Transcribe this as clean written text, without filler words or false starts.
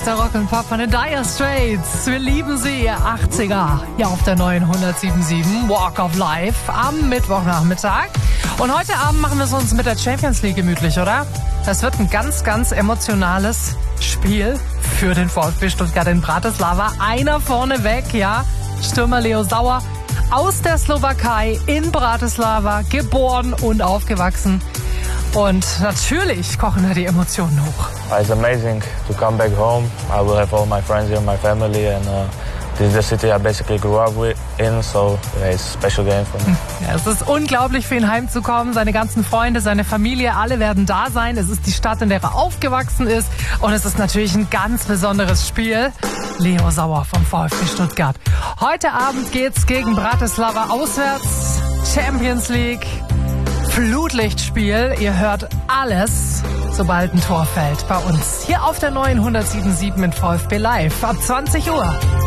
bester Rock und Pop von den Dire Straits. Wir lieben sie, ihr 80er. Hier auf der neuen 107.7 Walk of Life am Mittwochnachmittag. Und heute Abend machen wir es uns mit der Champions League gemütlich, oder? Das wird ein ganz, ganz emotionales Spiel für den VfB Stuttgart in Bratislava. Einer vorne weg, ja. Stürmer Leo Sauer aus der Slowakei in Bratislava, geboren und aufgewachsen. Und natürlich kochen da die Emotionen hoch. It's amazing to come back home. I will have all my friends here, my family, and this is the city I basically grew up in, so yeah, it's a special game for me. Ja, es ist unglaublich für ihn heimzukommen. Seine ganzen Freunde, seine Familie, alle werden da sein. Es ist die Stadt, in der er aufgewachsen ist. Und es ist natürlich ein ganz besonderes Spiel. Leo Sauer vom VfB Stuttgart. Heute Abend geht's gegen Bratislava auswärts. Champions League. Flutlichtspiel. Ihr hört alles, sobald ein Tor fällt bei uns. Hier auf der neuen 107.7 in VfB Live ab 20 Uhr.